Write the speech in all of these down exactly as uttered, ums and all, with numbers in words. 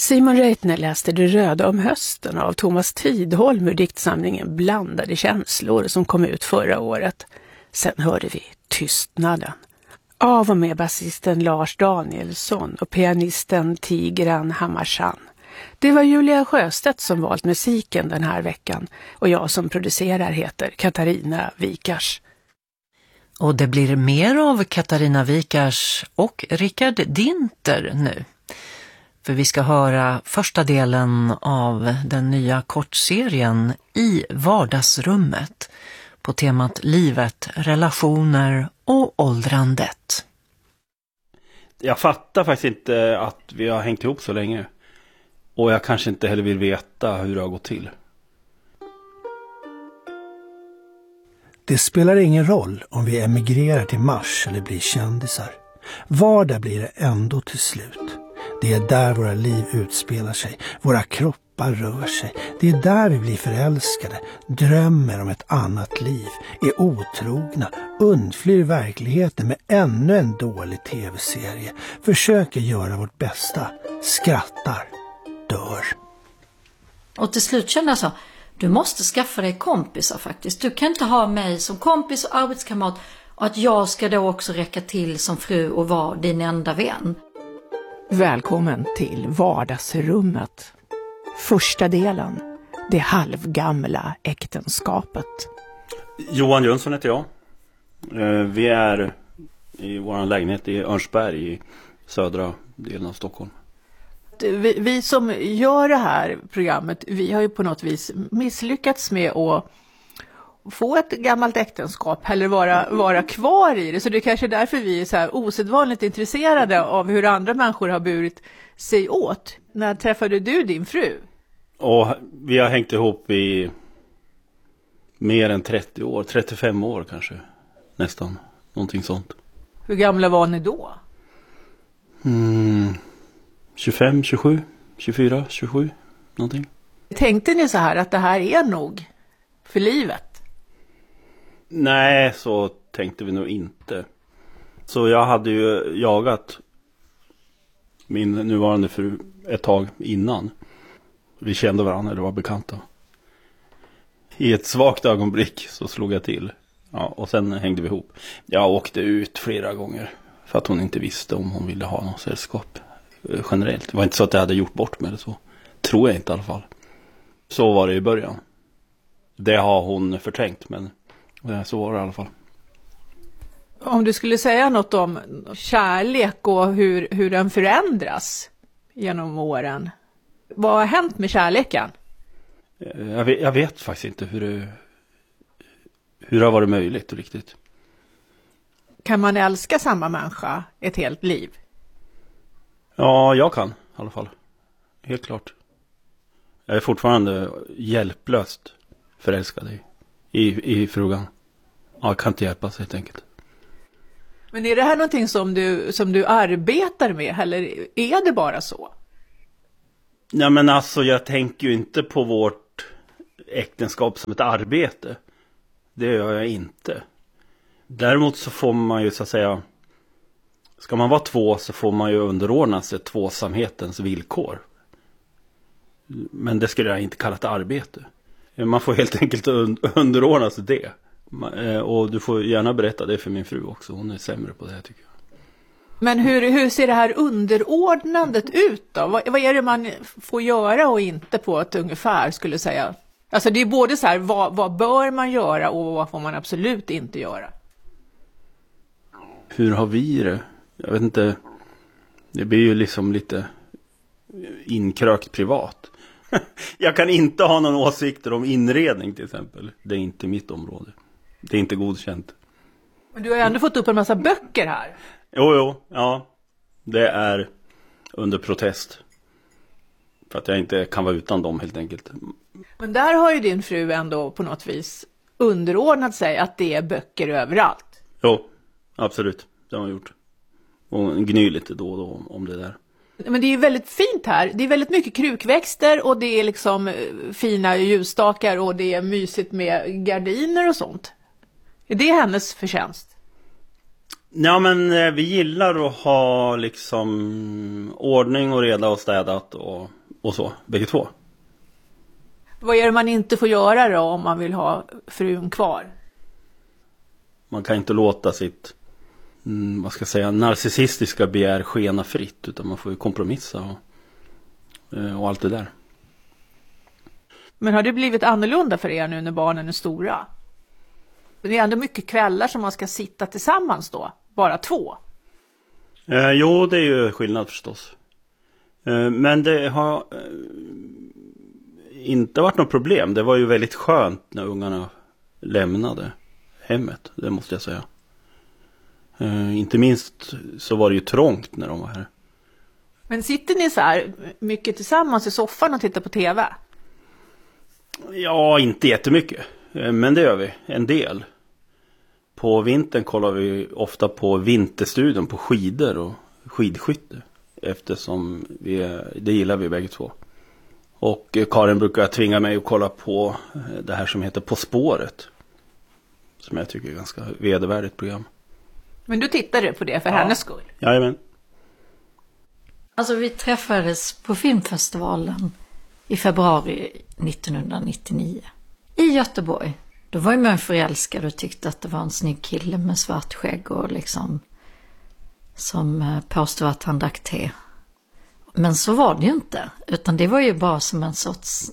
Simon Reitner läste Det röda om hösten av Thomas Tidholm ur diktsamlingen Blandade känslor som kom ut förra året. Sen hörde vi Tystnaden av och med basisten Lars Danielsson och pianisten Tigran Hamarsan. Det var Julia Sjöstedt som valt musiken den här veckan och jag som producerar heter Katarina Vikars. Och det blir mer av Katarina Vikars och Rickard Dinter nu. För vi ska höra första delen av den nya kortserien I vardagsrummet på temat livet, relationer och åldrandet. Jag fattar faktiskt inte att vi har hängt ihop så länge. Och jag kanske inte heller vill veta hur det har gått till. Det spelar ingen roll om vi emigrerar till Mars eller blir kändisar. Vardag blir det ändå till slut. Det är där våra liv utspelar sig. Våra kroppar rör sig. Det är där vi blir förälskade, drömmer om ett annat liv, är otrogna, undflyr verkligheten med ännu en dålig tv-serie, försöker göra vårt bästa, skrattar, dör. Och till slut kände jag så, du måste skaffa dig kompisar faktiskt. Du kan inte ha mig som kompis och arbetskamrat och att jag ska då också räcka till som fru och vara din enda vän. Välkommen till vardagsrummet. Första delen, det halvgamla äktenskapet. Johan Jönsson heter jag. Vi är i vår lägenhet i Örnsberg i södra delen av Stockholm. Vi, vi som gör det här programmet, vi har ju på något vis misslyckats med att få ett gammalt äktenskap eller vara, vara kvar i det. Så det är kanske därför vi är så här osedvanligt intresserade av hur andra människor har burit sig åt. När träffade du din fru? Och vi har hängt ihop i mer än trettio år, trettiofem år kanske, nästan, någonting sånt. Hur gamla var ni då? Mm, tjugofem, tjugosju, tjugofyra, tjugosju, någonting. Tänkte ni så här att det här är nog för livet? Nej, så tänkte vi nog inte. Så jag hade ju jagat min nuvarande fru ett tag innan. Vi kände varandra, eller var bekanta. I ett svagt ögonblick så slog jag till. Ja, och sen hängde vi ihop. Jag åkte ut flera gånger för att hon inte visste om hon ville ha något sällskap generellt. Det var inte så att jag hade gjort bort mig eller så. Tror jag inte i alla fall. Så var det i början. Det har hon förträngt, men så var det i alla fall. Om du skulle säga något om kärlek och hur, hur den förändras genom åren. Vad har hänt med kärleken? Jag vet, jag vet faktiskt inte hur det, hur det har varit möjligt riktigt. Kan man älska samma människa ett helt liv? Ja, jag kan i alla fall. Helt klart. Jag är fortfarande hjälplöst förälskad i, i, i frugan. Ja, jag kan inte hjälpa sig helt enkelt. Men är det här någonting som du, som du arbetar med, eller är det bara så? Ja, men alltså jag tänker ju inte på vårt äktenskap som ett arbete. Det gör jag inte. Däremot så får man ju så att säga, ska man vara två så får man ju underordna sig tvåsamhetens villkor. Men det skulle jag inte kalla ett arbete. Man får helt enkelt underordna sig det. Och du får gärna berätta det för min fru också. Hon är sämre på det här tycker jag. Men hur, hur ser det här underordnandet ut då? Vad, vad är det man får göra och inte på ett ungefär skulle säga? Alltså det är både så här, vad, vad bör man göra och vad får man absolut inte göra? Hur har vi det? Jag vet inte. Det blir ju liksom lite inkrökt privat. Jag kan inte ha någon åsikter om inredning till exempel. Det är inte mitt område. Det är inte godkänt. Men du har ju ändå fått upp en massa böcker här. Jo, jo, ja. Det är under protest. För att jag inte kan vara utan dem helt enkelt. Men där har ju din fru ändå på något vis underordnat sig att det är böcker överallt. Jo, absolut. Det har hon gjort. Och gny lite då och då om det där. Men det är ju väldigt fint här. Det är väldigt mycket krukväxter och det är liksom fina ljusstakar och det är mysigt med gardiner och sånt. Är det hennes förtjänst? Ja, men vi gillar att ha liksom ordning och reda och städat och, och så, bägge två. Vad är det man inte får göra då om man vill ha frun kvar? Man kan inte låta sitt, mm, vad ska jag säga, narcissistiska begär skena fritt, utan man får ju kompromissa och, och allt det där. Men har det blivit annorlunda för er nu när barnen är stora? Det är ändå mycket kvällar som man ska sitta tillsammans då, bara två. Eh, jo, det är ju skillnad förstås. Eh, men det har eh, inte varit något problem. Det var ju väldigt skönt när ungarna lämnade hemmet, det måste jag säga. Eh, inte minst så var det ju trångt när de var här. Men sitter ni så här mycket tillsammans i soffan och tittar på tv? Ja, inte jättemycket. Eh, men det gör vi, en del. På vintern kollar vi ofta på Vinterstudion på skidor och skidskytte. Eftersom vi, det gillar vi bägge två. Och Karin brukar tvinga mig att kolla på det här som heter På spåret. Som jag tycker är ganska vedervärdigt program. Men du tittade på det för ja. hennes skull? Jajamän. Alltså vi träffades på filmfestivalen i februari nittonhundranittionio i Göteborg. Då var ju man förälskad och tyckte att det var en snygg kille med svart skägg och liksom som påstod att han drack te. Men så var det ju inte, utan det var ju bara som en sorts,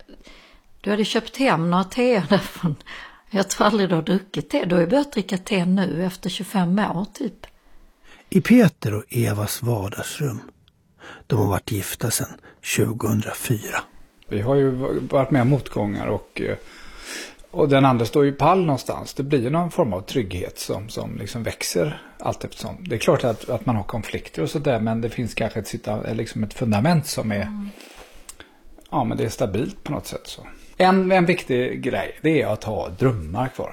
du hade köpt hem några te därifrån. Jag tror aldrig du har druckit te, du har ju börjat dricka te nu efter tjugofem år typ. I Peter och Evas vardagsrum. De har varit gifta sedan tjugohundrafyra. Vi har ju varit med motgångar och, och den andra står ju pall någonstans. Det blir ju någon form av trygghet som, som liksom växer allt eftersom. Det är klart att, att man har konflikter och sådär, men det finns kanske ett, sitta, liksom ett fundament som är, mm. ja, men det är stabilt på något sätt. Så. En, en viktig grej, det är att ha drömmar kvar.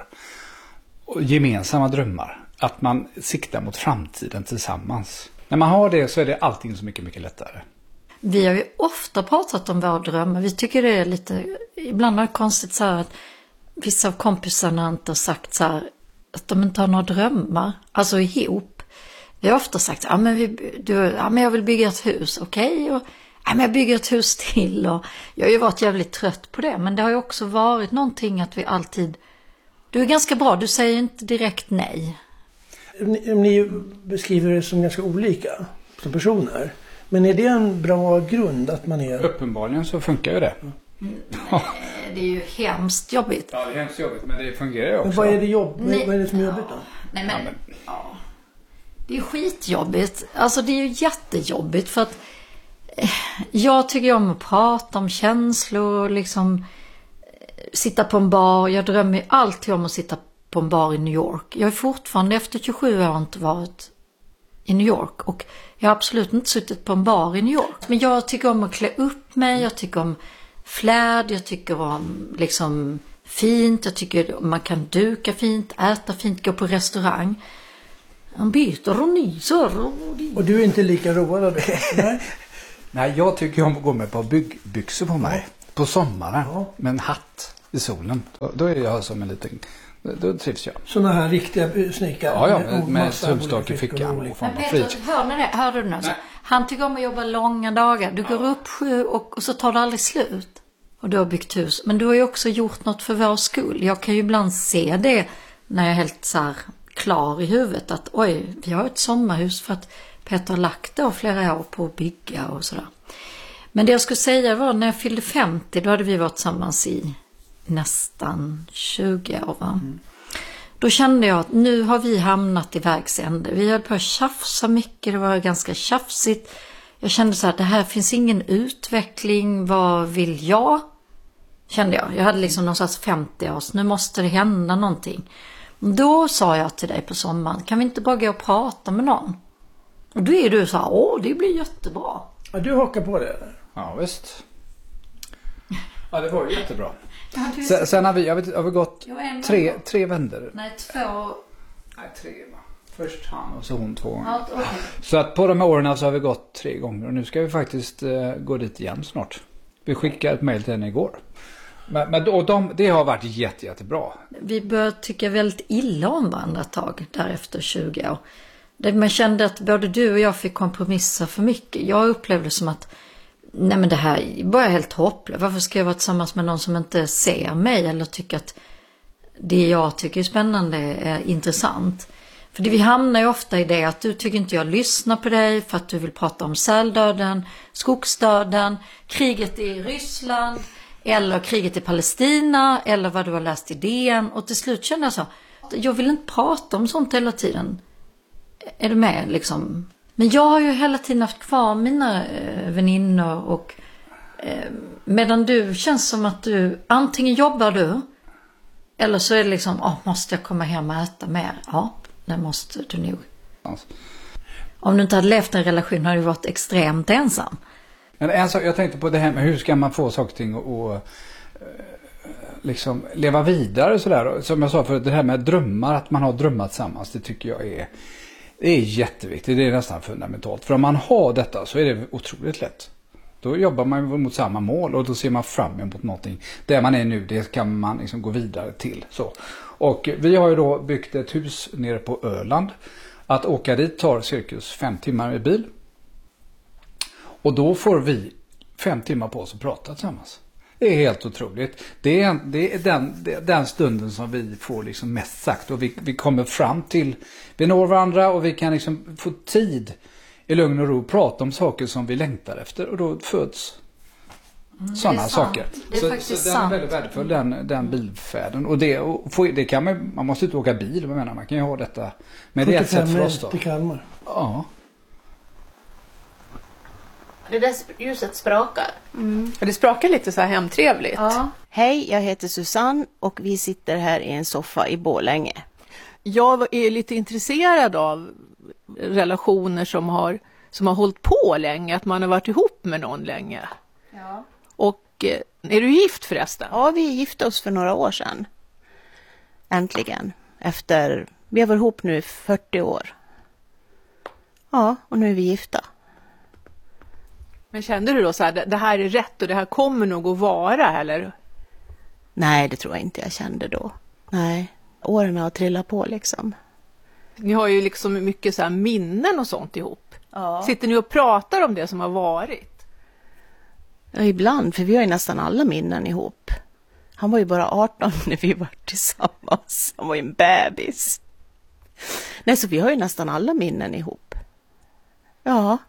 Och gemensamma drömmar. Att man siktar mot framtiden tillsammans. När man har det så är det allting så mycket, mycket lättare. Vi har ju ofta pratat om våra drömmar. Vi tycker det är lite, ibland är det konstigt så här att vissa av kompisarna inte har sagt så här att de inte har några drömmar. Alltså ihop. Vi har ofta sagt, ja men, vi, du, ja, men jag vill bygga ett hus, okej? Okay? Och ja, men jag bygger ett hus till. Och jag har ju varit jävligt trött på det. Men det har ju också varit någonting att vi alltid, du är ganska bra, du säger inte direkt nej. Ni, ni beskriver det som ganska olika som personer. Men är det en bra grund att man är... Uppenbarligen så funkar ju det. Mm. Det är ju hemskt jobbigt. Ja, det är hemskt jobbigt, men det fungerar ju också. Men vad är det, jobb... Nej. vad är det som är jobbigt då? Nej, men... Ja, men... Ja. Det är skitjobbigt. Alltså det är ju jättejobbigt för att eh, jag tycker om att prata om känslor och liksom eh, sitta på en bar. Jag drömmer alltid om att sitta på en bar i New York. Jag är fortfarande efter tjugosju år inte varit i New York och jag har absolut inte suttit på en bar i New York. Men jag tycker om att klä upp mig, jag tycker om fläd, jag tycker om liksom fint, jag tycker man kan duka fint, äta fint, gå på restaurang. Han byter och nyser. Och, och du är inte lika road av det? Nej. Nej, jag tycker om att gå med på byggbyxor på mig. Ja. På sommaren, ja. Med en hatt i solen. Då, då är jag som en liten... Då trivs jag. Sådana här riktiga snickare. Ja, ja, med, med tumstock i fickan. Men Peter, hör ni det? Hör du nu? Han tycker om att jobba långa dagar. Du går upp sju och, och så tar det aldrig slut. Och du har byggt hus. Men du har ju också gjort något för vår skull. Jag kan ju ibland se det när jag är helt så här klar i huvudet. Att oj, vi har ett sommarhus för att Peter har lagt det flera år på att bygga och sådär. Men det jag skulle säga var när jag fyllde femtio, då hade vi varit tillsammans i nästan tjugo år, va? Mm. Då kände jag att nu har vi hamnat i vägs ände. Vi höll på att tjafsa mycket, det var ganska tjafsigt. Jag kände så här, det här finns ingen utveckling, vad vill jag? Kände jag. Jag hade liksom någonstans femtio år, nu måste det hända någonting. Då sa jag till dig på sommaren, kan vi inte bara gå och prata med någon? Och då är du så här, åh det blir jättebra. Ja, du hakar på det eller? Ja, visst. Ja, det var ju jättebra. Sen, sen har vi, jag vet, har vi gått tre, tre vänder. Nej, två. Nej, tre va. Först han och så hon två gånger. Ja, okay. Så att på de här åren så har vi gått tre gånger. Och nu ska vi faktiskt uh, gå dit igen snart. Vi skickade ett mejl till henne igår. Men, men och de, det har varit jätte, jättebra. Vi började tycka väldigt illa om varandra ett tag därefter tjugo år. Det, man kände att både du och jag fick kompromissa för mycket. Jag upplevde som att nej men det här börjar helt hopplöst. Varför ska jag vara tillsammans med någon som inte ser mig eller tycker att det jag tycker är spännande är intressant? För det, vi hamnar ju ofta i det att du tycker inte jag lyssnar på dig för att du vill prata om säldöden, skogsdöden, kriget i Ryssland eller kriget i Palestina eller vad du har läst i D N. Och till slut kände jag så, jag vill inte prata om sånt hela tiden. Är du med liksom? Men jag har ju hela tiden haft kvar mina eh, väninnor och eh, medan du känns som att du antingen jobbar du eller så är det liksom, åh, måste jag komma hem och äta mer? Ja, det måste du nog. Alltså. Om du inte hade levt en relation hade du varit extremt ensam. Men en sak, jag tänkte på det här med hur ska man få saker och ting och, och liksom leva vidare sådär. Som jag sa för det här med drömmar, att man har drömmar tillsammans, det tycker jag är det är jätteviktigt, det är nästan fundamentalt. För om man har detta så är det otroligt lätt. Då jobbar man mot samma mål och då ser man fram emot någonting. Där man är nu, det kan man liksom gå vidare till. Så. Och vi har ju då byggt ett hus nere på Öland. Att åka dit tar cirkus fem timmar i bil. Och då får vi fem timmar på oss att prata tillsammans. Det är helt otroligt. Det är, det är den, det är den stunden som vi får liksom mest sagt. Och vi, vi kommer fram till, vi når varandra och vi kan liksom få tid i lugn och ro prata om saker som vi längtar efter. Och då föds mm, sådana saker. Det är så, faktiskt så den är väldigt värdefull, den, den bilfärden. Och det, och få, det kan man, man måste inte åka bil, jag menar, man kan ju ha detta. Men det är ett sätt för oss då. Till Kalmar. Ja. Det där ljuset sprakar. Mm. Det sprakar lite så här hemtrevligt. Ja. Hej, jag heter Susanne och vi sitter här i en soffa i Borlänge. Jag är lite intresserad av relationer som har, som har hållit på länge. Att man har varit ihop med någon länge. Ja. Och är du gift förresten? Ja, vi gifte oss för några år sedan. Äntligen. Efter, vi har varit ihop nu i fyrtio år. Ja, och nu är vi gifta. Men kände du då så här, det här är rätt och det här kommer nog att vara, eller? Nej, det tror jag inte jag kände då. Nej, åren har trillat på liksom. Ni har ju liksom mycket så här minnen och sånt ihop. Ja. Sitter ni och pratar om det som har varit? Ja, ibland, för vi har ju nästan alla minnen ihop. Han var ju bara arton när vi var tillsammans. Han var ju en bebis. Nej, så vi har ju nästan alla minnen ihop. Ja.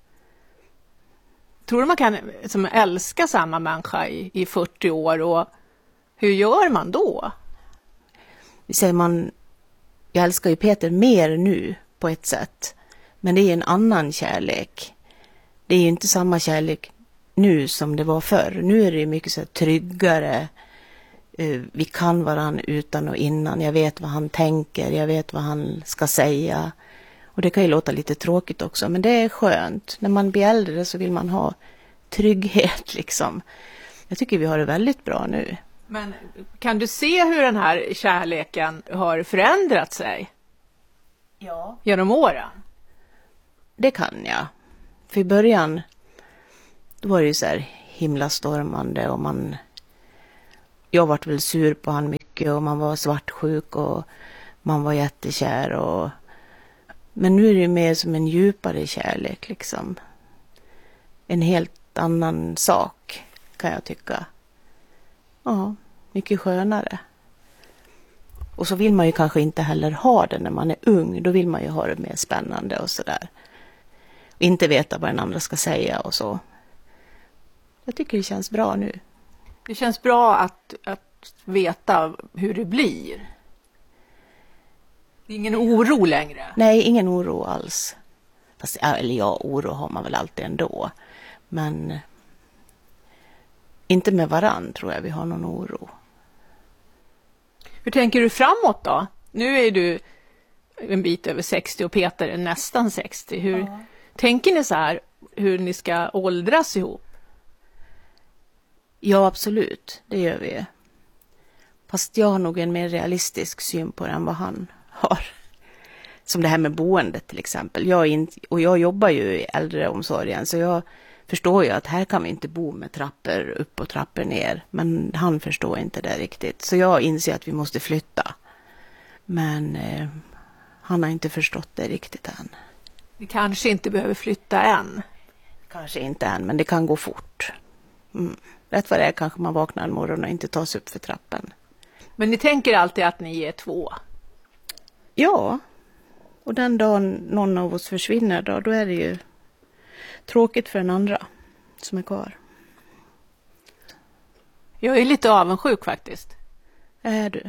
Tror du man kan som, älska samma människa i, i fyrtio år och hur gör man då? Säger man, jag älskar ju Peter mer nu på ett sätt. Men det är en annan kärlek. Det är ju inte samma kärlek nu som det var förr. Nu är det mycket så här tryggare. Vi kan varann utan och innan. Jag vet vad han tänker. Jag vet vad han ska säga. Och det kan ju låta lite tråkigt också. Men det är skönt. När man blir äldre så vill man ha trygghet liksom. Jag tycker vi har det väldigt bra nu. Men kan du se hur den här kärleken har förändrat sig? Ja. Genom åren? Det kan jag. För i början då var det ju så här himla stormande och man jag vart väl sur på han mycket och man var svartsjuk och man var jättekär och men nu är det ju mer som en djupare kärlek liksom. En helt annan sak kan jag tycka. Ja, mycket skönare. Och så vill man ju kanske inte heller ha det när man är ung. Då vill man ju ha det mer spännande och sådär. Och inte veta vad den andra ska säga och så. Jag tycker det känns bra nu. Det känns bra att, att veta hur det blir. Det är ingen oro längre. Nej, ingen oro alls. Fast, eller ja, oro har man väl alltid ändå. Men inte med varann tror jag vi har någon oro. Hur tänker du framåt då? Nu är du en bit över sextio och Peter är nästan sextio. Hur ja. Tänker ni så här hur ni ska åldras ihop? Ja, absolut. Det gör vi. Fast jag har nog en mer realistisk syn på det än vad han har. Som det här med boendet till exempel. Jag in, och jag jobbar ju i äldreomsorgen så jag förstår ju att här kan vi inte bo med trappor upp och trappor ner. Men han förstår inte det riktigt. Så jag inser att vi måste flytta. Men eh, han har inte förstått det riktigt än. Vi kanske inte behöver flytta än. Kanske inte än, men det kan gå fort. Mm. Rätt vad det är kanske man vaknar en morgon och inte tas upp för trappen. Men ni tänker alltid att ni är två? Ja, och den dagen någon av oss försvinner då, då är det ju tråkigt för den andra som är kvar. Jag är lite avundsjuk faktiskt. Är du?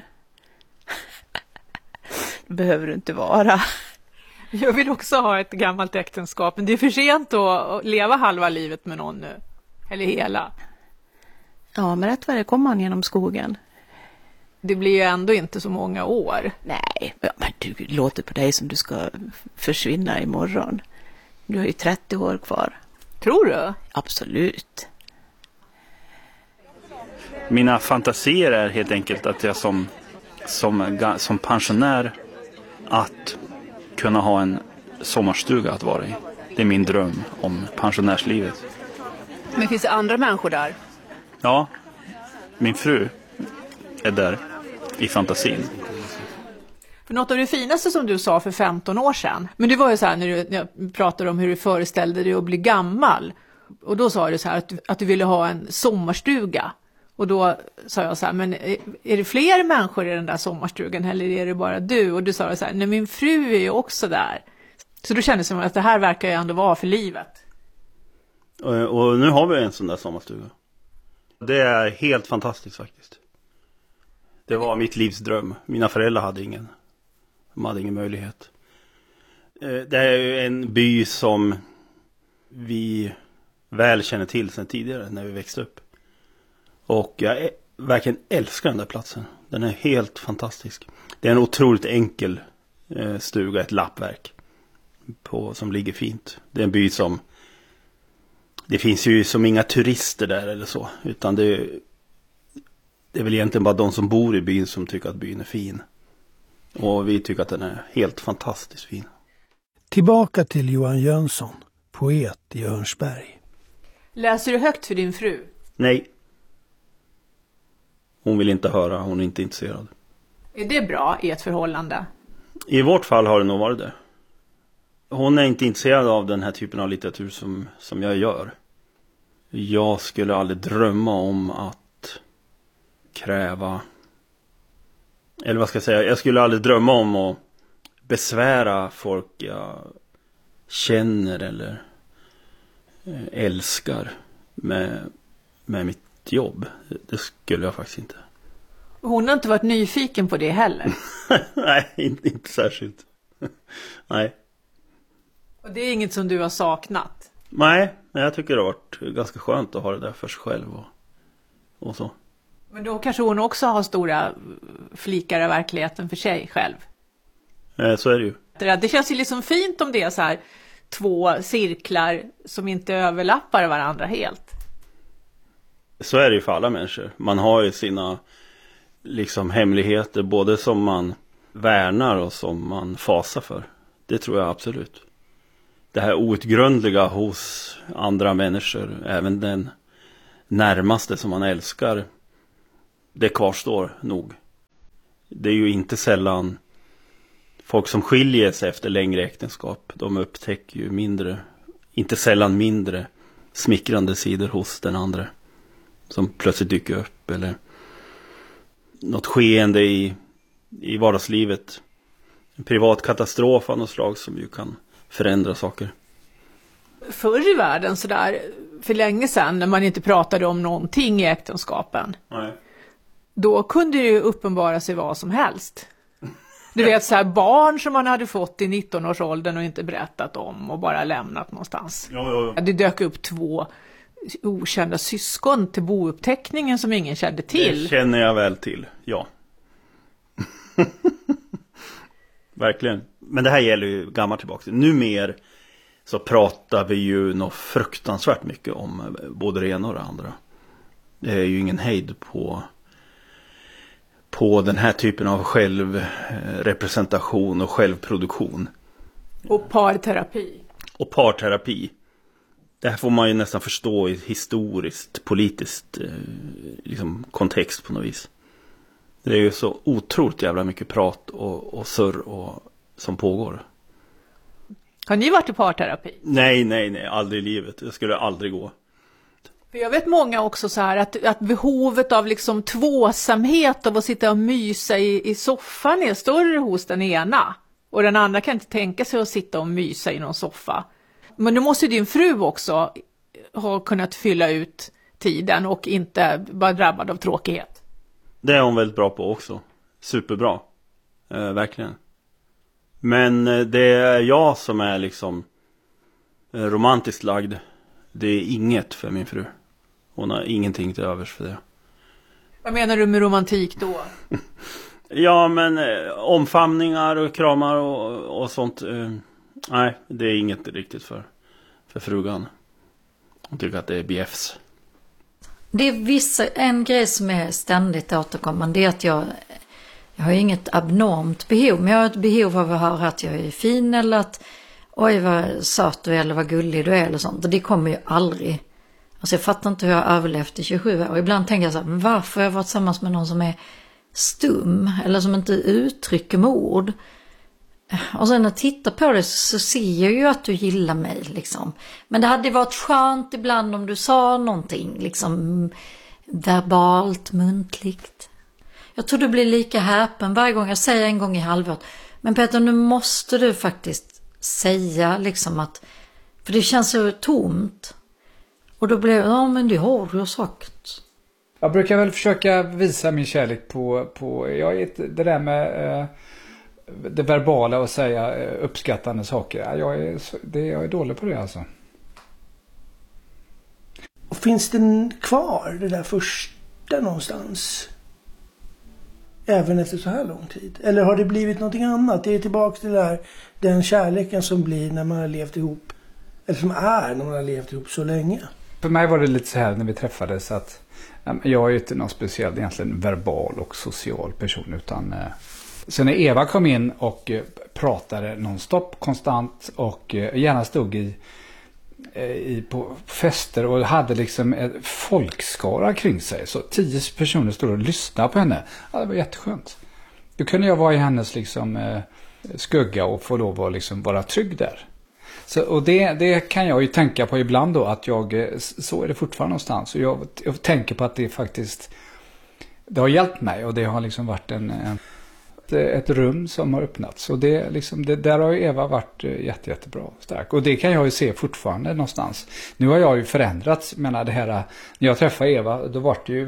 Det behöver du inte vara. Jag vill också ha ett gammalt äktenskap, men det är för sent att leva halva livet med någon nu. Eller hela. Ja, men rätt vad det kommer man genom skogen. Det blir ju ändå inte så många år. Nej, men du låter på dig som du ska försvinna imorgon. Du har ju trettio år kvar. Tror du? Absolut. Mina fantasier är helt enkelt att jag som, som, som pensionär att kunna ha en sommarstuga att vara i. Det är min dröm om pensionärslivet. Men finns det andra människor där? Ja, min fru är där i fantasin. För något av det finaste som du sa för femton år sedan, men det var ju så här när du, när jag pratade om hur du föreställde dig att bli gammal. Och då sa du så här att, att du ville ha en sommarstuga. Och då sa jag så här, men är det fler människor i den där sommarstugan eller är det bara du? Och du sa så här, nej min fru är ju också där. Så då kändes det som att det här verkar ju ändå vara för livet. Och, och nu har vi en sån där sommarstuga. Det är helt fantastiskt faktiskt. Det var mitt livs dröm. Mina föräldrar hade ingen. De hade ingen möjlighet. Det är ju en by som vi väl känner till sedan tidigare när vi växte upp. Och jag är, verkligen älskar den där platsen. Den är helt fantastisk. Det är en otroligt enkel eh, stuga, ett lappverk på, som ligger fint. Det är en by som, det finns ju som inga turister där eller så. Utan det, det är väl egentligen bara de som bor i byn som tycker att byn är fin. Och vi tycker att den är helt fantastiskt fin. Tillbaka till Johan Jönsson, poet i Örnsberg. Läser du högt för din fru? Nej. Hon vill inte höra, hon är inte intresserad. Är det bra i ett förhållande? I vårt fall har det nog varit det. Hon är inte intresserad av den här typen av litteratur som, som jag gör. Jag skulle aldrig drömma om att kräva... Eller vad ska jag säga? Jag skulle aldrig drömma om att besvära folk jag känner eller älskar med, med mitt jobb. Det skulle jag faktiskt inte. Hon har inte varit nyfiken på det heller? Nej, inte, inte särskilt. Nej. Och det är inget som du har saknat? Nej, men jag tycker det har varit ganska skönt att ha det där för sig själv och, och så. Men då kanske hon också har stora flikar av verkligheten för sig själv? Eh, så är det ju. Det känns ju liksom fint om det är så här två cirklar som inte överlappar varandra helt. Så är det ju för alla människor. Man har ju sina liksom hemligheter både som man värnar och som man fasar för. Det tror jag absolut. Det här outgrundliga hos andra människor, även den närmaste som man älskar, det kvarstår nog. Det är ju inte sällan folk som skiljer sig efter längre äktenskap, de upptäcker ju mindre, inte sällan mindre smickrande sidor hos den andra som plötsligt dyker upp, eller något skeende i, i vardagslivet, en privat katastrof av något slag som ju kan förändra saker. Förr i världen så där, för länge sedan när man inte pratade om någonting i äktenskapen. Nej. Då kunde det ju uppenbara sig vad som helst. Du vet så här barn som man hade fått i nitton-årsåldern och inte berättat om och bara lämnat någonstans. Ja, ja, ja. Det dök upp två okända syskon till bouppteckningen som ingen kände till. Det känner jag väl till, ja. Verkligen. Men det här gäller ju gammalt tillbaka. Numer så pratar vi ju något fruktansvärt mycket om både det ena och det andra. Det är ju ingen hejd på på den här typen av självrepresentation och självproduktion. Och parterapi. Och parterapi. det här får man ju nästan förstå i historiskt, politiskt eh, liksom kontext på något vis. Det är ju så otroligt jävla mycket prat och, och surr och, som pågår. Har ni varit i parterapi? Nej, nej, nej, aldrig i livet. Det skulle aldrig gå. För jag vet många också så här att, att behovet av liksom tvåsamhet av att sitta och mysa i, i soffan är större hos den ena. Och den andra kan inte tänka sig att sitta och mysa i någon soffa. Men nu måste din fru också ha kunnat fylla ut tiden och inte vara drabbad av tråkighet. Det är hon väldigt bra på också. Superbra. Eh, verkligen. Men eh, det är jag som är liksom eh, romantiskt lagd. Det är inget för min fru. Hon har ingenting till övers för det. Vad menar du med romantik då? Ja, men eh, omfamningar och kramar och, och sånt. Eh, nej, det är inget riktigt för, för frugan. Hon tycker att det är bjäfs. Det är vissa, en grej som är ständigt återkommande, det är att jag, jag har inget abnormt behov, men jag har ett behov av att höra att jag är fin eller att oj vad söt du är eller vad gullig du är eller sånt. Och det kommer ju aldrig. Alltså jag fattar inte hur jag har överlevt i tjugosju år. Ibland tänker jag så här, men varför har jag varit tillsammans med någon som är stum eller som inte uttrycker med ord? Och sen när jag tittar på det så ser jag ju att du gillar mig liksom. Men det hade varit skönt ibland om du sa någonting liksom verbalt, muntligt. Jag tror du blir lika häpen varje gång jag säger en gång i halvåret. Men Peter, nu måste du faktiskt säga liksom att, för det känns så tomt. Och då blir det, ja men det har du sagt. Jag brukar väl försöka visa min kärlek på, på jag är det där med eh, det verbala och säga eh, uppskattande saker. Jag är, det, jag är dålig på det alltså. Och finns det kvar det där första någonstans? Även efter så här lång tid? Eller har det blivit någonting annat? Det är tillbaka till det där, den kärleken som blir när man har levt ihop. Eller som är när man har levt ihop så länge. För mig var det lite så här när vi träffades att jag är inte någon speciell egentligen verbal och social person utan eh, sen när Eva kom in och eh, pratade nonstop konstant och eh, gärna stod i, eh, i på fester och hade liksom ett folkskara kring sig så tio personer stod och lyssnade på henne. Ja, det var jätteskönt. Då kunde jag vara i hennes liksom eh, skugga och få lov att liksom vara trygg där. Så, och det, det kan jag ju tänka på ibland då att jag, så är det fortfarande någonstans. Och jag, jag tänker på att det faktiskt, det har hjälpt mig och det har liksom varit en, en, ett rum som har öppnats. Och det, liksom, det, där har ju Eva varit jätte, jättebra stark. Och det kan jag ju se fortfarande någonstans. Nu har jag ju förändrats, menar det här, när jag träffade Eva, då var det ju,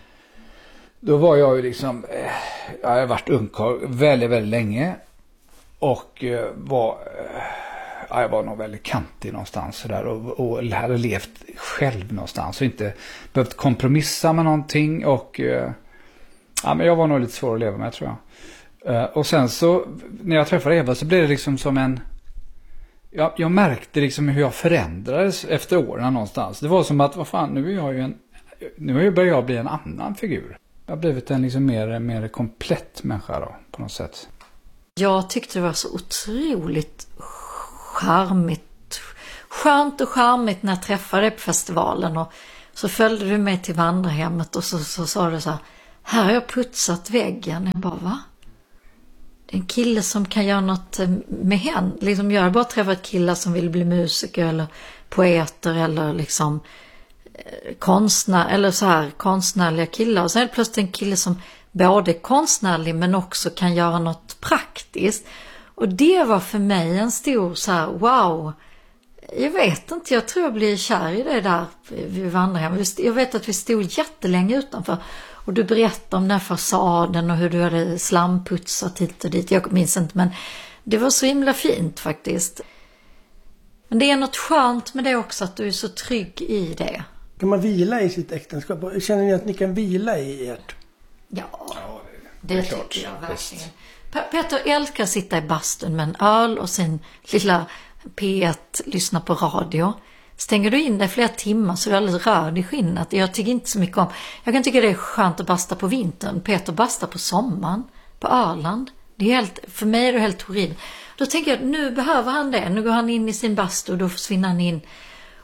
då var jag ju liksom, jag har varit ungkarl väldigt, väldigt länge och var... Ja, jag var nog väldigt kantig någonstans så där, och, och hade levt själv någonstans och inte behövt kompromissa med någonting och ja, men jag var nog lite svår att leva med tror jag. Och sen så när jag träffade Eva så blev det liksom som en jag, jag märkte liksom hur jag förändrades efter åren någonstans. Det var som att vad fan, nu är jag ju en nu börjar jag bli en annan figur. Jag har blivit en liksom mer, mer komplett människa då, på något sätt. Jag tyckte det var så otroligt charmigt, skönt och charmigt när jag träffade dig på festivalen och så följde du mig till vandrarhemmet och så, så sa du så här, här har jag putsat väggen. Jag bara, va? Det är en kille som kan göra något med henne. Liksom, jag har bara träffat killar som vill bli musiker eller poeter eller liksom eh, konstnär eller så här konstnärliga killar. Och sen är det plötsligt en kille som både är konstnärlig men också kan göra något praktiskt. Och det var för mig en stor så här, wow, jag vet inte, jag tror jag blir kär i det där vid vandrarhem. Jag vet att vi stod jättelänge utanför och du berättade om den här fasaden och hur du hade slamputsat hit och dit. Jag minns inte, men det var så himla fint faktiskt. Men det är något skönt med det också, att du är så trygg i det. Kan man vila i sitt äktenskap? Känner ni att ni kan vila i ert? Ja, det, det tycker jag verkligen. Peter älskar att sitta i bastun med en öl och sin lilla P ett, lyssna på radio. Stänger du in dig flera timmar så är du alldeles rörd i skinnet. Jag tycker inte så mycket om. Jag kan tycka det är skönt att basta på vintern. Peter bastar på sommaren, på Öland. Det är helt, för mig är det helt horribelt. Då tänker jag att nu behöver han det. Nu går han in i sin bastu och då försvinner han in.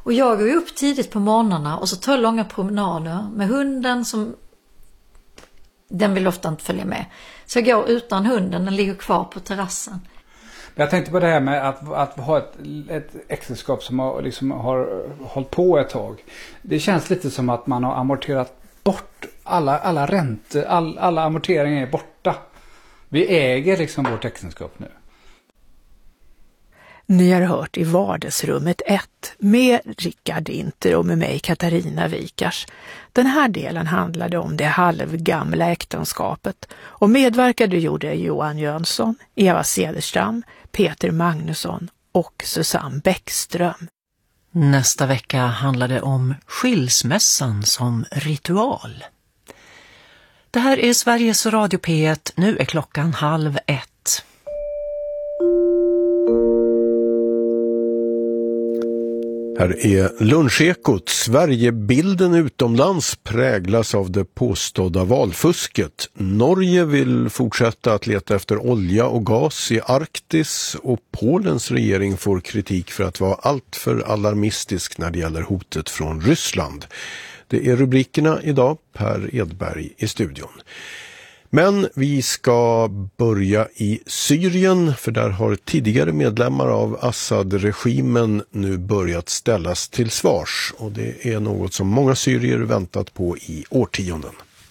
Och jag går ju upp tidigt på morgnarna och så tar jag långa promenader med hunden som den vill ofta inte följa med. Så jag går utan hunden, den ligger kvar på terrassen. Jag tänkte på det här med att, att ha ett, ett äktenskap som har, liksom har hållit på ett tag. Det känns lite som att man har amorterat bort alla, alla räntor, all, alla amorteringar är borta. Vi äger liksom vårt äktenskap nu. Ni har hört i vardagsrummet ett med Rickard Dinter och med mig Katarina Wikars. Den här delen handlade om det halvgamla äktenskapet och medverkade gjorde Johan Jönsson, Eva Cederström, Peter Magnusson och Susanne Bäckström. Nästa vecka handlar det om skilsmässan som ritual. Det här är Sveriges Radio P ett. Nu är klockan halv ett. Här är Lunchekot. Sverigebilden utomlands präglas av det påstådda valfusket. Norge vill fortsätta att leta efter olja och gas i Arktis och Polens regering får kritik för att vara allt för alarmistisk när det gäller hotet från Ryssland. Det är rubrikerna idag. Per Edberg i studion. Men vi ska börja i Syrien, för där har tidigare medlemmar av Assad-regimen nu börjat ställas till svars. Och det är något som många syrier väntat på i årtionden.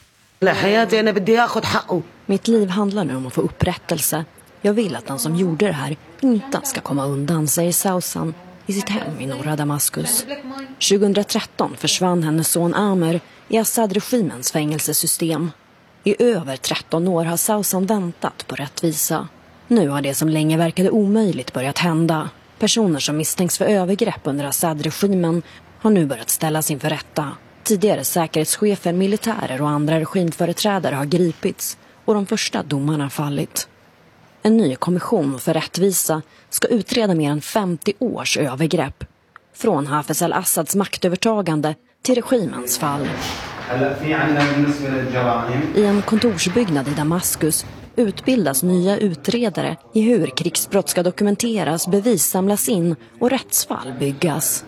Mitt liv handlar nu om att få upprättelse. Jag vill att den som gjorde det här inte ska komma undan, säger Sausan i sitt hem i norra Damaskus. tjugohundratretton försvann hennes son Amer i Assad-regimens fängelsesystem. I över tretton år har Sausan väntat på rättvisa. Nu har det som länge verkade omöjligt börjat hända. Personer som misstänks för övergrepp under Assad-regimen har nu börjat ställas inför rätta. Tidigare säkerhetschefer, militärer och andra regimföreträdare har gripits och de första domarna fallit. En ny kommission för rättvisa ska utreda mer än femtio års övergrepp. Från Hafez al-Assads maktövertagande till regimens fall. I en kontorsbyggnad i Damaskus utbildas nya utredare i hur krigsbrott ska dokumenteras, bevis samlas in och rättsfall byggas.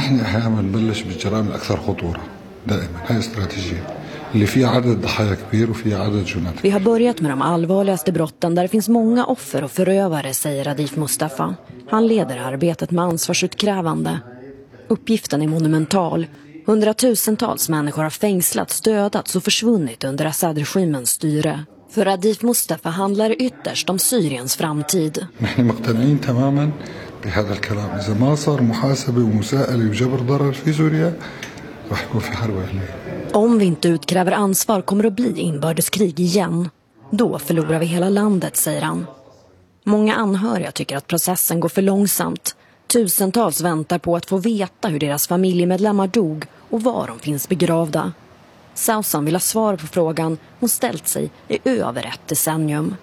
Vi har börjat med de allvarligaste brotten där det finns många offer och förövare, säger Adif Mustafa. Han leder arbetet med ansvarsutkrävande. Uppgiften är monumental. Hundratusentals människor har fängslats, dödats och försvunnit under Assad-regimens styre. För Adif Mustafa handlar det ytterst om Syriens framtid. Om vi inte utkräver ansvar kommer det att bli inbördeskrig igen. Då förlorar vi hela landet, säger han. Många anhöriga tycker att processen går för långsamt. Tusentals väntar på att få veta hur deras familjemedlemmar dog och var de finns begravda. Sausan vill ha svar på frågan hon ställt sig i över ett decennium.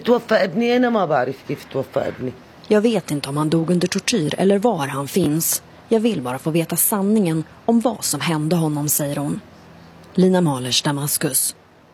Jag vet inte om han dog under tortyr eller var han finns. Jag vill bara få veta sanningen om vad som hände honom, säger hon. Lina Mahlers, Damaskus.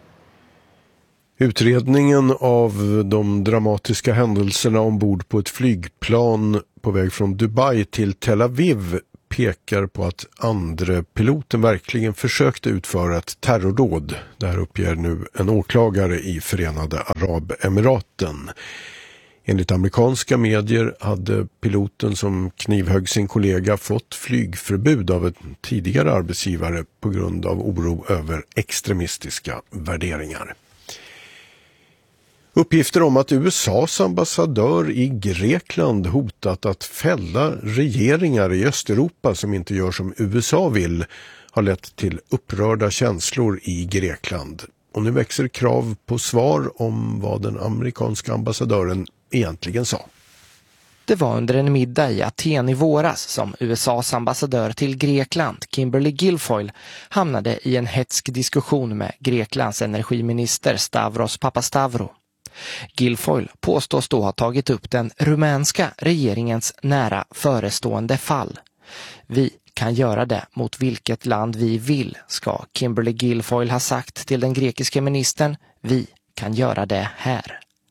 Utredningen av de dramatiska händelserna ombord på ett flygplan på väg från Dubai till Tel Aviv pekar på att andre piloten verkligen försökte utföra ett terrordåd. Det här uppger nu en åklagare i Förenade Arabemiraten. Enligt amerikanska medier hade piloten som knivhögg sin kollega fått flygförbud av en tidigare arbetsgivare på grund av oro över extremistiska värderingar. Uppgifter om att U S A:s ambassadör i Grekland hotat att fälla regeringar i Östeuropa som inte gör som U S A vill har lett till upprörda känslor i Grekland. Och nu växer krav på svar om vad den amerikanska ambassadören egentligen sa. Det var under en middag i Aten i våras som U S A:s ambassadör till Grekland, Kimberly Guilfoyle, hamnade i en hetsk diskussion med Greklands energiminister Stavros Papastavro. Guilfoyle påstås då ha tagit upp den rumänska regeringens nära förestående fall. Vi kan göra det mot vilket land vi vill, ska Kimberly Guilfoyle ha sagt till den grekiska ministern. Vi kan göra det här.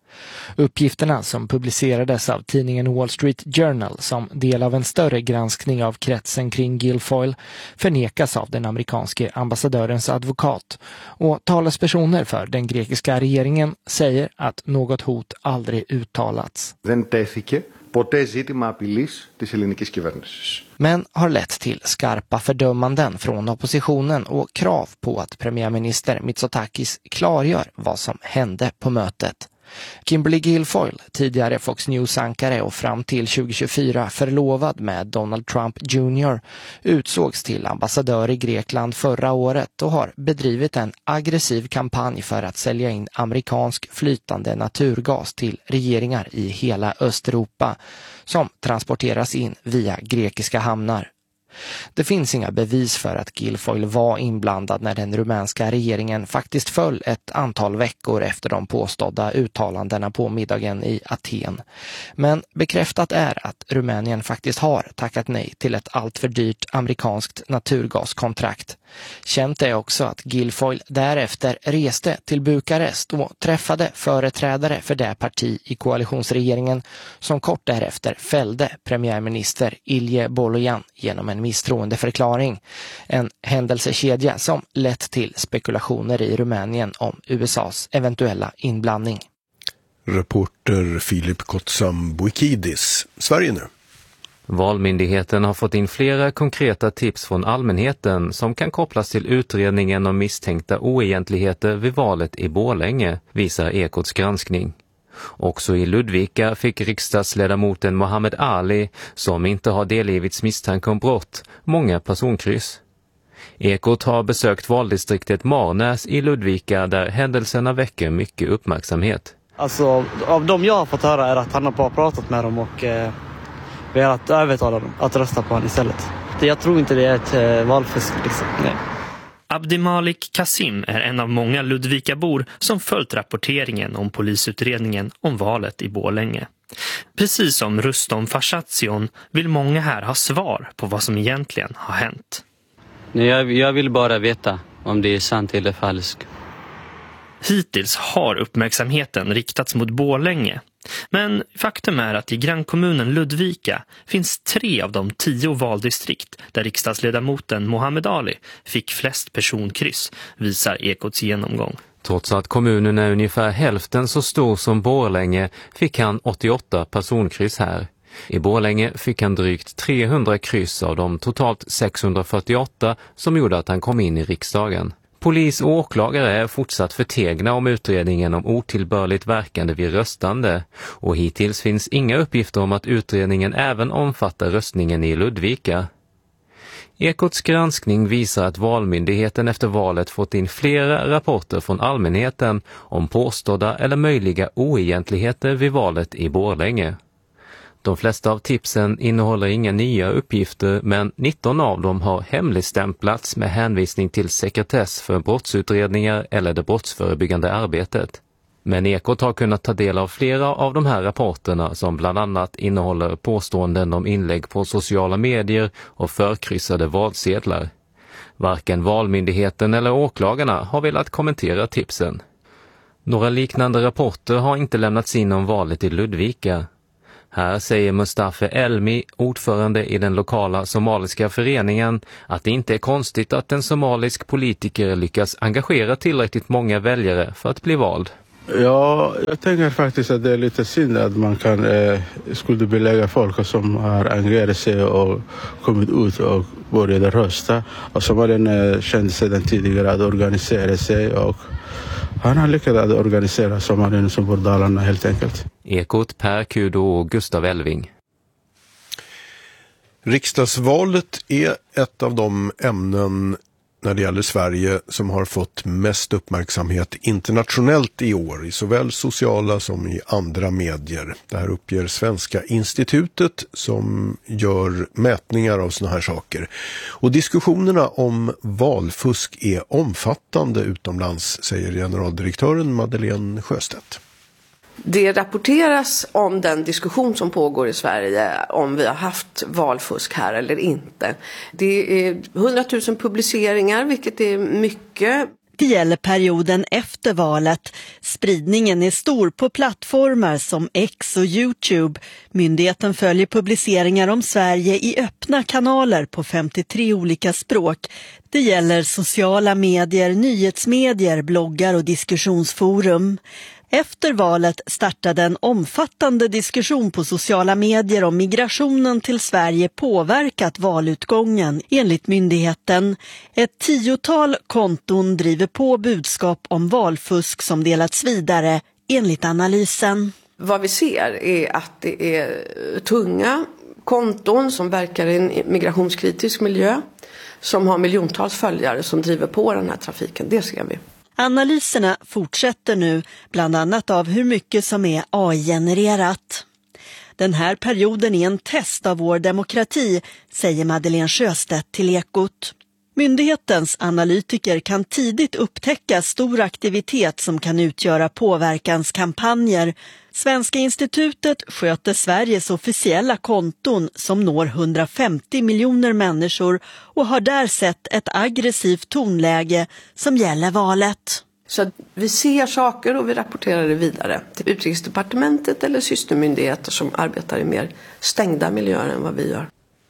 Uppgifterna som publicerades av tidningen Wall Street Journal som del av en större granskning av kretsen kring Guilfoyle förnekas av den amerikanske ambassadörens advokat, och talespersoner för den grekiska regeringen säger att något hot aldrig uttalats. Δεν τέθηκε ποτέ ζήτημα απειλής της ελληνικής κυβέρνησης. Men har lett till skarpa fördömanden från oppositionen och krav på att premiärminister Mitsotakis klargör vad som hände på mötet. Kimberly Guilfoyle, tidigare Fox News-ankare och fram till tjugo tjugofyra förlovad med Donald Trump junior, utsågs till ambassadör i Grekland förra året och har bedrivit en aggressiv kampanj för att sälja in amerikansk flytande naturgas till regeringar i hela Östeuropa som transporteras in via grekiska hamnar. Det finns inga bevis för att Guilfoyle var inblandad när den rumänska regeringen faktiskt föll ett antal veckor efter de påstådda uttalandena på middagen i Aten. Men bekräftat är att Rumänien faktiskt har tackat nej till ett alltför dyrt amerikanskt naturgaskontrakt. Känt är också att Guilfoyle därefter reste till Bukarest och träffade företrädare för det parti i koalitionsregeringen som kort därefter fällde premiärminister Ilje Bolojan genom en misstroendeförklaring. En händelsekedja som lett till spekulationer i Rumänien om U S A:s eventuella inblandning. Reporter Filip Kotsam-Boukidis, Sverige nu. Valmyndigheten har fått in flera konkreta tips från allmänheten som kan kopplas till utredningen om misstänkta oegentligheter vid valet i Borlänge, visar Ekots granskning. Också i Ludvika fick riksdagsledamoten Mohammed Ali, som inte har delgivits misstanke om brott, många personkryss. Ekot har besökt valdistriktet Marnäs i Ludvika där händelserna väcker mycket uppmärksamhet. Alltså, av de jag har fått höra är att han har bara pratat med dem och eh, vi har att övertala dem att rösta på honom istället. Jag tror inte det är ett eh, valfusk liksom. Nej. Abdimalik Kasim är en av många Ludvikabor som följt rapporteringen om polisutredningen om valet i Borlänge. Precis som Rustom Fashatzion vill många här ha svar på vad som egentligen har hänt. Jag, jag vill bara veta om det är sant eller falskt. Hittills har uppmärksamheten riktats mot Borlänge. Men faktum är att i grannkommunen Ludvika finns tre av de tio valdistrikt där riksdagsledamoten Mohammed Ali fick flest personkryss, visar Ekots genomgång. Trots att kommunen är ungefär hälften så stor som Borlänge fick han åttioåtta personkryss här. I Borlänge fick han drygt trehundra kryss av de totalt sexhundrafyrtioåtta som gjorde att han kom in i riksdagen. Polis och åklagare är fortsatt förtegna om utredningen om otillbörligt verkande vid röstande, och hittills finns inga uppgifter om att utredningen även omfattar röstningen i Ludvika. Ekots granskning visar att valmyndigheten efter valet fått in flera rapporter från allmänheten om påstådda eller möjliga oegentligheter vid valet i Borlänge. De flesta av tipsen innehåller inga nya uppgifter, men nitton av dem har hemligstämplats med hänvisning till sekretess för brottsutredningar eller det brottsförebyggande arbetet. Men Ekot har kunnat ta del av flera av de här rapporterna som bland annat innehåller påståenden om inlägg på sociala medier och förkryssade valsedlar. Varken valmyndigheten eller åklagarna har velat kommentera tipsen. Några liknande rapporter har inte lämnats in om valet i Ludvika. Här säger Mustafa Elmi, ordförande i den lokala somaliska föreningen, att det inte är konstigt att en somalisk politiker lyckas engagera tillräckligt många väljare för att bli vald. Ja, jag tänker faktiskt att det är lite synd att man kan eh, skuldbelägga folk som har engagerat sig och kommit ut och började rösta. Och som man eh, kände sedan tidigare att organisera sig, och han har lyckats att organisera Somalien som bor Dalarna helt enkelt. Ekot, Per Kudo och Gustav Elving. Riksdagsvalet är ett av de ämnen när det gäller Sverige som har fått mest uppmärksamhet internationellt i år i såväl sociala som i andra medier. Det här uppger Svenska institutet som gör mätningar av såna här saker. Och diskussionerna om valfusk är omfattande utomlands, säger generaldirektören Madeleine Sjöstedt. Det rapporteras om den diskussion som pågår i Sverige om vi har haft valfusk här eller inte. Det är hundratusen publiceringar, vilket är mycket. Det gäller perioden efter valet. Spridningen är stor på plattformar som X och YouTube. Myndigheten följer publiceringar om Sverige i öppna kanaler på femtiotre olika språk. Det gäller sociala medier, nyhetsmedier, bloggar och diskussionsforum. Efter valet startade en omfattande diskussion på sociala medier om migrationen till Sverige påverkat valutgången, enligt myndigheten. Ett tiotal konton driver på budskap om valfusk som delats vidare, enligt analysen. Vad vi ser är att det är tunga konton som verkar i en migrationskritisk miljö, som har miljontals följare som driver på den här trafiken. Det ser vi. Analyserna fortsätter nu, bland annat av hur mycket som är A I-genererat. Den här perioden är en test av vår demokrati, säger Madeleine Sjöstedt till Ekot. Myndighetens analytiker kan tidigt upptäcka stor aktivitet som kan utgöra påverkanskampanjer. Svenska institutet sköter Sveriges officiella konton som når hundrafemtio miljoner människor och har där sett ett aggressivt tonläge som gäller valet. Så vi ser saker och vi rapporterar det vidare till Utrikesdepartementet eller systermyndigheter som arbetar i mer stängda miljöer än vad vi gör.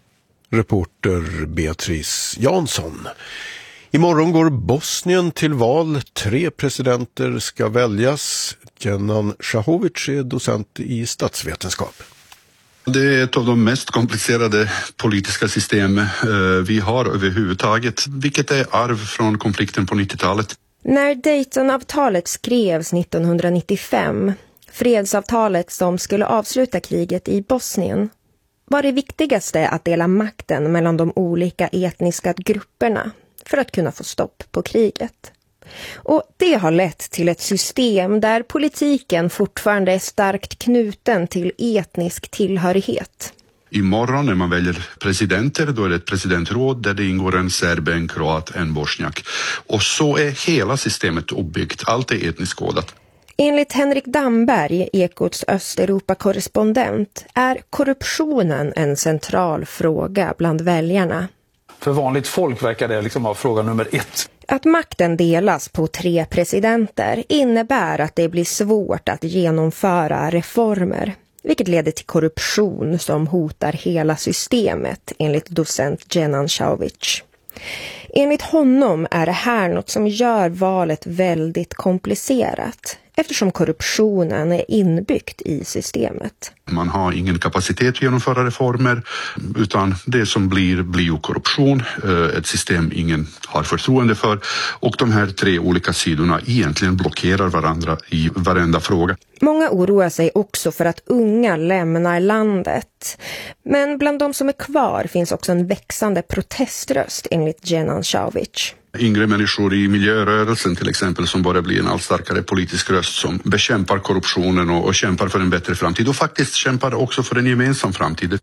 Reporter Beatrice Jansson. Imorgon går Bosnien till val. Tre presidenter ska väljas. Kenan Shahovic är docent i statsvetenskap. Det är ett av de mest komplicerade politiska system vi har överhuvudtaget, vilket är arv från konflikten på nittiotalet. När Daytonavtalet skrevs nittonhundranittiofem, fredsavtalet som skulle avsluta kriget i Bosnien, var det viktigaste att dela makten mellan de olika etniska grupperna för att kunna få stopp på kriget. Och det har lett till ett system där politiken fortfarande är starkt knuten till etnisk tillhörighet. Imorgon när man väljer presidenter, då är det ett presidentråd där det ingår en serb, en kroat, en bosniak. Och så är hela systemet uppbyggt, allt är etniskt kodat. Enligt Henrik Damberg, Ekots Östeuropa-korrespondent, är korruptionen en central fråga bland väljarna. För vanligt folk verkar det liksom vara fråga nummer ett. Att makten delas på tre presidenter innebär att det blir svårt att genomföra reformer, vilket leder till korruption som hotar hela systemet, enligt docent Kenan Shahovic. Enligt honom är det här något som gör valet väldigt komplicerat, eftersom korruptionen är inbyggt i systemet. Man har ingen kapacitet att genomföra reformer, utan det som blir blir ju korruption, ett system ingen har förtroende för, och de här tre olika sidorna egentligen blockerar varandra i varenda fråga. Många oroar sig också för att unga lämnar landet. Men bland de som är kvar finns också en växande proteströst, enligt Kenan Shahovic. Yngre människor i miljörörelsen till exempel, som börjar bli en allt starkare politisk röst som bekämpar korruptionen och, och kämpar för en bättre framtid och faktiskt kämpar också för en gemensam framtid.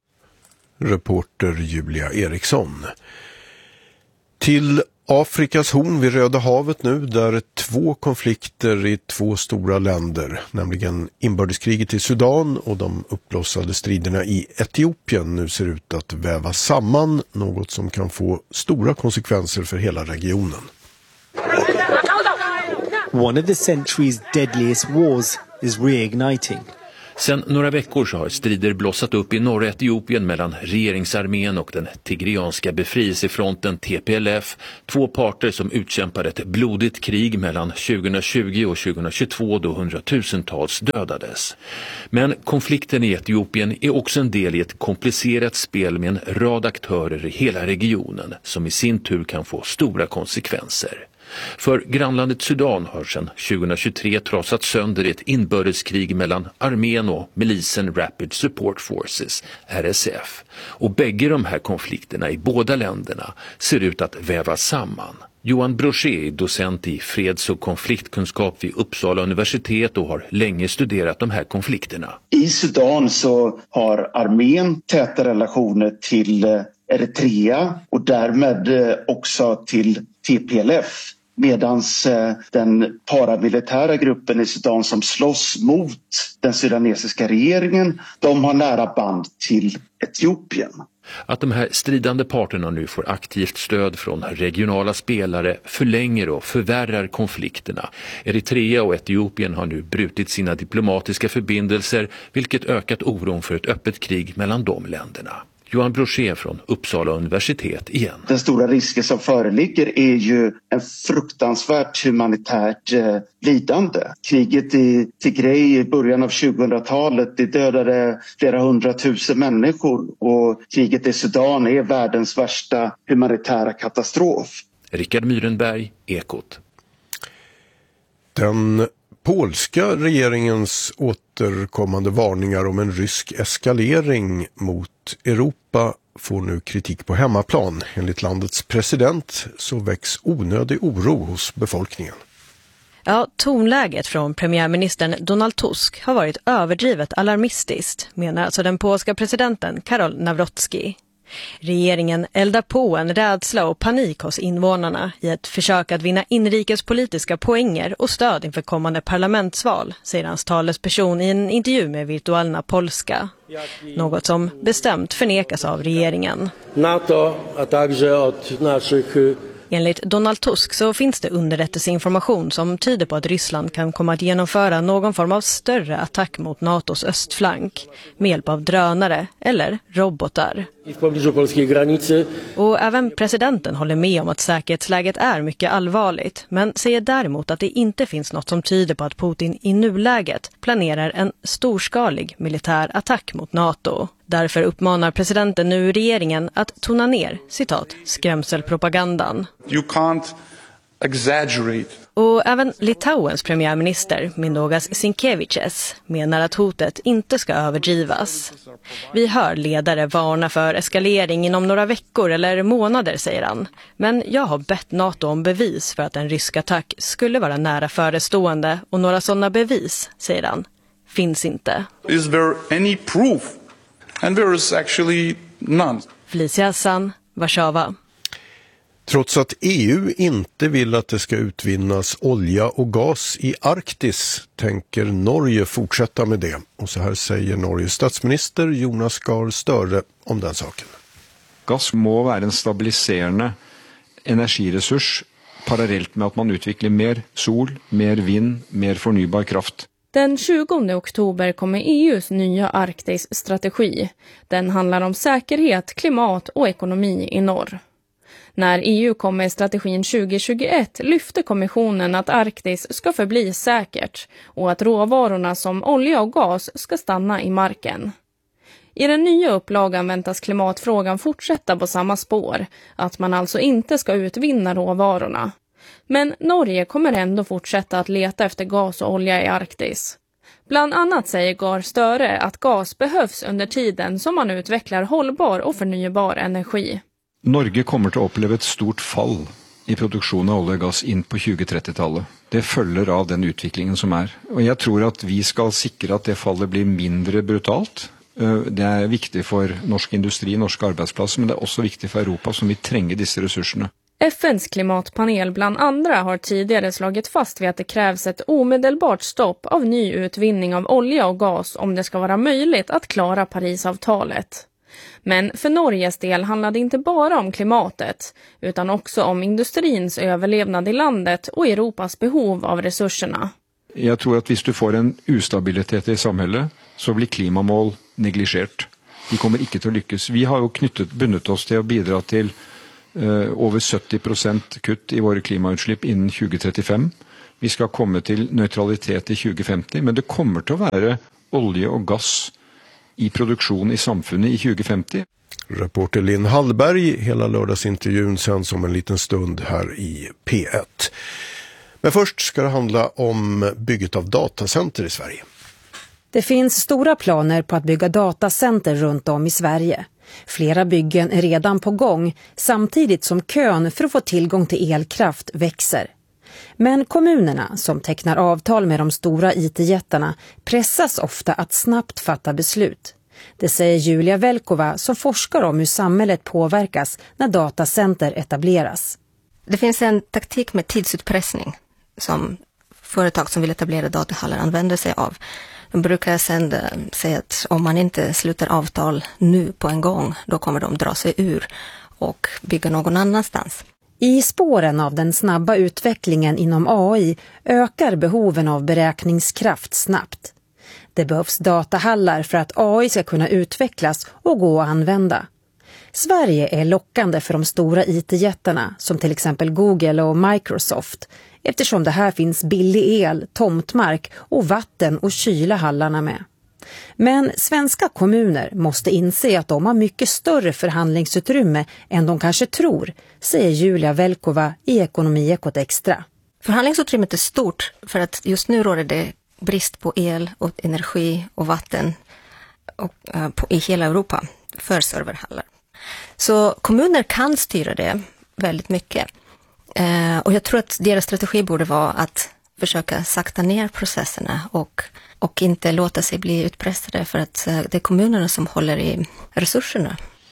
Reporter Julia Eriksson. Till Afrikas horn vid Röda havet nu, där två konflikter i två stora länder, nämligen inbördeskriget i Sudan och de uppblossade striderna i Etiopien, nu ser ut att väva samman, något som kan få stora konsekvenser för hela regionen. One of the century's deadliest wars is reigniting. Sedan några veckor så har strider blossat upp i norra Etiopien mellan regeringsarmén och den tigrianska befrielsefronten T P L F. Två parter som utkämpar ett blodigt krig mellan tjugohundratjugo och tjugohundratjugotvå då hundratusentals dödades. Men konflikten i Etiopien är också en del i ett komplicerat spel med en rad aktörer i hela regionen som i sin tur kan få stora konsekvenser. För grannlandet Sudan har sedan tjugohundratjugotre trasat sönder ett inbördeskrig mellan armén och milisen Rapid Support Forces, R S F. Och bägge de här konflikterna i båda länderna ser ut att väva samman. Johan Brochet är docent i freds- och konfliktkunskap vid Uppsala universitet och har länge studerat de här konflikterna. I Sudan så har armén täta relationer till Eritrea och därmed också till T P L F. Medan den paramilitära gruppen i Sudan som slåss mot den sudanesiska regeringen, de har nära band till Etiopien. Att de här stridande parterna nu får aktivt stöd från regionala spelare förlänger och förvärrar konflikterna. Eritrea och Etiopien har nu brutit sina diplomatiska förbindelser, vilket ökat oron för ett öppet krig mellan de länderna. Johan Brochet från Uppsala universitet igen. Den stora risken som föreligger är ju en fruktansvärt humanitärt eh, lidande. Kriget i Tigray i början av tjugohundratalet det dödade flera hundratusen människor och kriget i Sudan är världens värsta humanitära katastrof. Rickard Myrenberg, Ekot. Den polska regeringens återkommande varningar om en rysk eskalering mot Europa får nu kritik på hemmaplan. Enligt landets president så väcks onödig oro hos befolkningen. Ja, tonläget från premiärministern Donald Tusk har varit överdrivet alarmistiskt, menar alltså den polska presidenten Karol Nawrocki. Regeringen eldar på en rädsla och panik hos invånarna i ett försök att vinna inrikespolitiska poänger och stöd inför kommande parlamentsval, säger hans talesperson i en intervju med Wirtualna Polska. Något som bestämt förnekas av regeringen. NATO, a także od naszych... Enligt Donald Tusk så finns det underrättelseinformation som tyder på att Ryssland kan komma att genomföra någon form av större attack mot NATOs östflank med hjälp av drönare eller robotar. Och även presidenten håller med om att säkerhetsläget är mycket allvarligt, men säger däremot att det inte finns något som tyder på att Putin i nuläget planerar en storskalig militär attack mot NATO. Därför uppmanar presidenten nu regeringen att tona ner, citat, skrämselpropagandan. You can't exaggerate. Och även Litauens premiärminister Mindaugas Sinkevičius menar att hotet inte ska överdrivas. Vi hör ledare varna för eskalering inom några veckor eller månader, säger han. Men jag har bett NATO om bevis för att en rysk attack skulle vara nära förestående och några sådana bevis, säger han, finns inte. Is there any proof? And there is actually none. Felicia Hassan, Warszawa. Trots att E U inte vill att det ska utvinnas olja och gas i Arktis tänker Norge fortsätta med det. Och så här säger Norges statsminister Jonas Gahr Støre om den saken. Gas må vara en stabiliserande energiresurs parallellt med att man utvecklar mer sol, mer vind, mer förnybar kraft. Den tjugonde oktober kommer E U:s nya Arktis-strategi. Den handlar om säkerhet, klimat och ekonomi i norr. När E U kom med strategin tjugohundratjugoett lyfte kommissionen att Arktis ska förbli säkert och att råvarorna som olja och gas ska stanna i marken. I den nya upplagan väntas klimatfrågan fortsätta på samma spår, att man alltså inte ska utvinna råvarorna. Men Norge kommer ändå fortsätta att leta efter gas och olja i Arktis. Bland annat säger Gahr Støre att gas behövs under tiden som man utvecklar hållbar och förnybar energi. Norge kommer till att uppleva ett stort fall i produktionen av olja och gas in på tjugo-trettiotalet. Det följer av den utvecklingen som är. Och jag tror att vi ska säkra att det fallet blir mindre brutalt. Det är viktigt för norsk industri, norska arbetsplatser, men det är också viktigt för Europa som vi tränger dessa resurserna. F N:s klimatpanel bland andra har tidigare slagit fast vid att det krävs ett omedelbart stopp av ny utvinning av olja och gas om det ska vara möjligt att klara Parisavtalet. Men för Norges del handlar det inte bara om klimatet utan också om industrins överlevnad i landet och Europas behov av resurserna. Jag tror att hvis du får en ustabilitet i samhället så blir klimamål negligerat. De kommer inte att lyckas. Vi har ju knyttet bundet oss till att bidra till Uh, over sytti procent kutt i våra klimautslipp innen tjugo trettiofem. Vi ska komma till neutralitet i tjugo femtio, men det kommer att vara olja och gas i produktion i samfunnet i tjugo femtio. Reporter Linn Hallberg, hela lördagsintervjun sen som en liten stund här i P ett. Men först ska det handla om bygget av datacenter i Sverige. Det finns stora planer på att bygga datacenter runt om i Sverige. Flera byggen är redan på gång samtidigt som kön för att få tillgång till elkraft växer. Men kommunerna som tecknar avtal med de stora I T-jättarna pressas ofta att snabbt fatta beslut. Det säger Julia Velkova som forskar om hur samhället påverkas när datacenter etableras. Det finns en taktik med tidsutpressning som företag som vill etablera datahallar använder sig av. De brukar sen säga att om man inte sluter avtal nu på en gång, då kommer de dra sig ur och bygga någon annanstans. I spåren av den snabba utvecklingen inom A I ökar behoven av beräkningskraft snabbt. Det behövs datahallar för att A I ska kunna utvecklas och gå att använda. Sverige är lockande för de stora I T-jättarna som till exempel Google och Microsoft eftersom det här finns billig el, tomtmark och vatten och kyla hallarna med. Men svenska kommuner måste inse att de har mycket större förhandlingsutrymme än de kanske tror, säger Julia Velkova i Ekonomiekot Extra. Förhandlingsutrymmet är stort för att just nu råder det brist på el och energi och vatten och, uh, på, i hela Europa för serverhallar. Så kommuner kan styra det väldigt mycket. Uh, och jag tror att deras strategi borde vara att försöka sakta ner processerna och, och inte låta sig bli utpressade för att uh, det är kommunerna som håller i resurserna.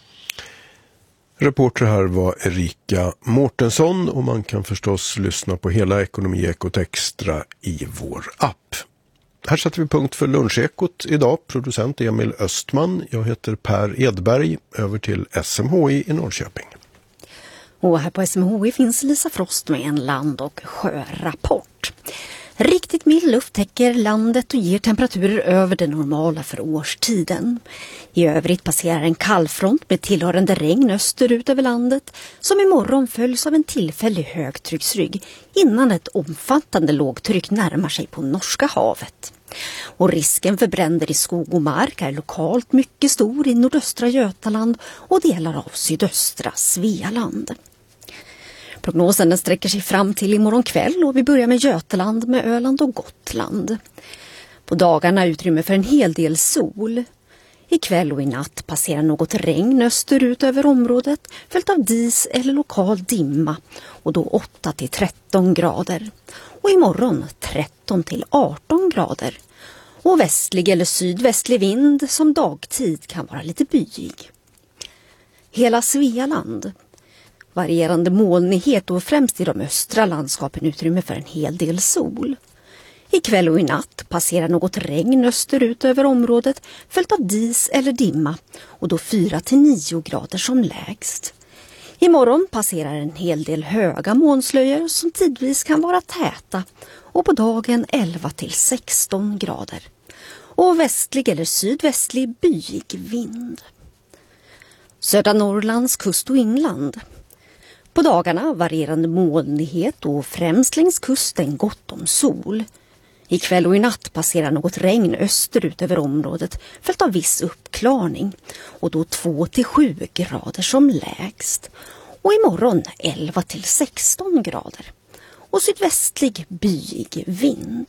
Reporter här var Erika Mårtensson och man kan förstås lyssna på hela Ekonomiekot Extra i vår app. Här sätter vi punkt för lunchekot idag. Producent Emil Östman. Jag heter Per Edberg. Över till S M H I i Norrköping. Och här på S M H I finns Lisa Frost med en land- och sjörapport. Riktigt mild luft täcker landet och ger temperaturer över det normala för årstiden. I övrigt passerar en kallfront med tillhörande regn österut över landet som imorgon följs av en tillfällig högtrycksrygg innan ett omfattande lågtryck närmar sig på Norska havet. Och risken för bränder i skog och mark är lokalt mycket stor i nordöstra Götaland och delar av sydöstra Svealand. Prognosen den sträcker sig fram till imorgon kväll och vi börjar med Götaland med Öland och Gotland. På dagarna utrymme för en hel del sol. Ikväll och i natt passerar något regn österut över området följt av dis eller lokal dimma och då åtta till tretton grader. Och imorgon tretton till arton grader. Och västlig eller sydvästlig vind som dagtid kan vara lite byig. Hela Svealand. Varierande molnighet och främst i de östra landskapen utrymme för en hel del sol. Ikväll och i natt passerar något regn österut över området följt av dis eller dimma och då fyra till nio grader som lägst. Imorgon passerar en hel del höga molnslöjor som tidvis kan vara täta och på dagen elva till sexton grader. Och västlig eller sydvästlig byig vind. Södra Norrlands kust och inland. På dagarna varierande molnighet och främst längs kusten gott om sol. Ikväll och i natt passerar något regn österut över området följt av viss uppklarning och då två till sju grader som lägst. Och imorgon elva till sexton grader och sydvästlig byig vind.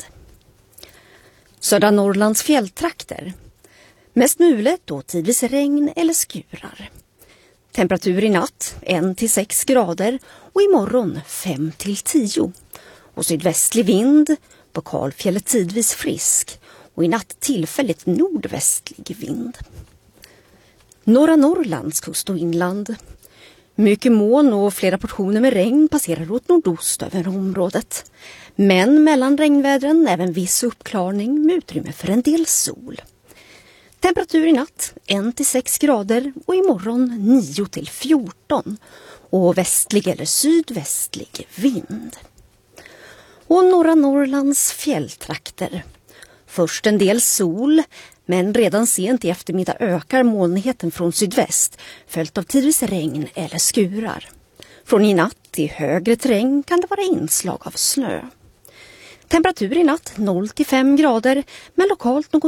Södra Norrlands fjälltrakter. Mest mulet och tidvis regn eller skurar. Temperatur i natt ett till sex grader och imorgon fem till tio. Och sydvästlig vind, på Kalfjället tidvis frisk och i natt tillfälligt nordvästlig vind. Norra Norrlands kust och inland. Mycket moln och flera portioner med regn passerar åt nordost över området. Men mellan regnvädren även viss uppklarning med utrymme för en del sol. Temperatur i natt ett till sex grader och imorgon nio till fjorton och västlig eller sydvästlig vind. Och norra Norrlands fjälltrakter. Först en del sol, men redan sent i eftermiddag ökar molnigheten från sydväst följt av tidvis regn eller skurar. Från i natt till högre terräng kan det vara inslag av snö. Temperatur i natt noll till fem grader men lokalt något